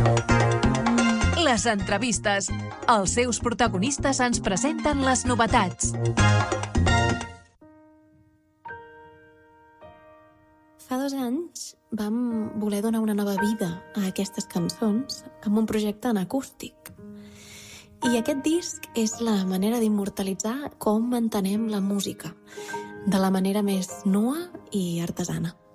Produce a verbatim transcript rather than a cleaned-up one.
Les entrevistes. Els seus protagonistes ens presenten les novetats. Fa dos anys vam voler donar una nova vida a aquestes cançons amb un projecte en acústic. I aquest disc és la manera d'immortalitzar com entenem la música, de la manera més nua i artesana.